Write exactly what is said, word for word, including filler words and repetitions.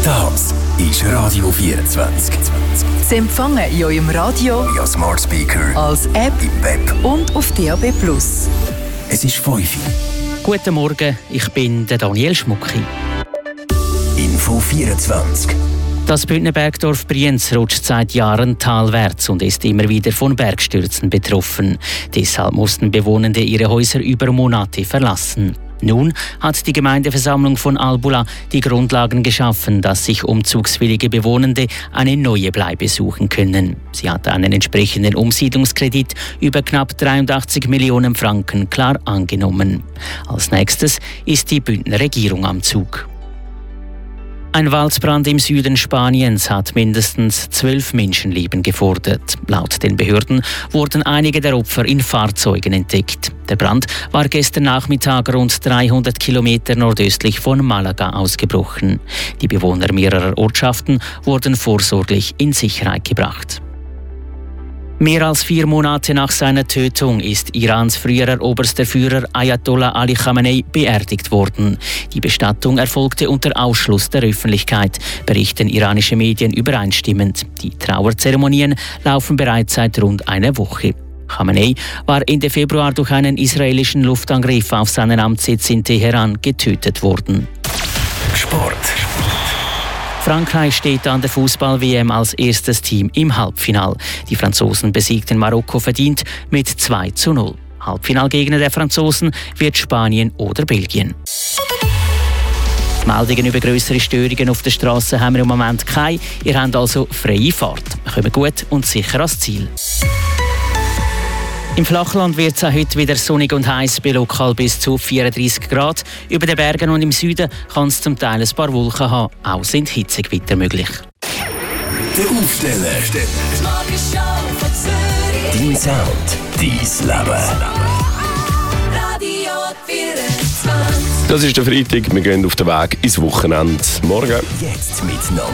Das ist Radio vierundzwanzig. Sie empfangen in eurem Radio, via Smart Speaker, als App im Web und auf D A B plus. Es ist fünf Uhr. Guten Morgen, ich bin der Daniel Schmucki. Info vierundzwanzig. Das Bündner Bergdorf Brienz rutscht seit Jahren talwärts und ist immer wieder von Bergstürzen betroffen. Deshalb mussten Bewohnende ihre Häuser über Monate verlassen. Nun hat die Gemeindeversammlung von Albula die Grundlagen geschaffen, dass sich umzugswillige Bewohnende eine neue Bleibe suchen können. Sie hat einen entsprechenden Umsiedlungskredit über knapp dreiundachtzig Millionen Franken klar angenommen. Als nächstes ist die Bündner Regierung am Zug. Ein Waldbrand im Süden Spaniens hat mindestens zwölf Menschenleben gefordert. Laut den Behörden wurden einige der Opfer in Fahrzeugen entdeckt. Der Brand war gestern Nachmittag rund dreihundert Kilometer nordöstlich von Malaga ausgebrochen. Die Bewohner mehrerer Ortschaften wurden vorsorglich in Sicherheit gebracht. Mehr als vier Monate nach seiner Tötung ist Irans früherer oberster Führer Ayatollah Ali Khamenei beerdigt worden. Die Bestattung erfolgte unter Ausschluss der Öffentlichkeit, berichten iranische Medien übereinstimmend. Die Trauerzeremonien laufen bereits seit rund einer Woche. Khamenei war Ende Februar durch einen israelischen Luftangriff auf seinen Amtssitz in Teheran getötet worden. Sport. Frankreich steht an der Fußball-W M als erstes Team im Halbfinal. Die Franzosen besiegten Marokko verdient mit zwei zu null. Halbfinalgegner der Franzosen wird Spanien oder Belgien. Meldungen über grössere Störungen auf der Straße haben wir im Moment keine. Ihr habt also freie Fahrt. Wir kommen gut und sicher ans Ziel. Im Flachland wird es auch heute wieder sonnig und heiß, bei lokal bis zu vierunddreissig Grad. Über den Bergen und im Süden kann es zum Teil ein paar Wolken haben. Auch sind Hitzegewitter möglich. Der Aufsteller. Dein Sound, dein Leben. Das ist der Freitag, wir gehen auf den Weg ins Wochenende. Morgen. Jetzt mit noch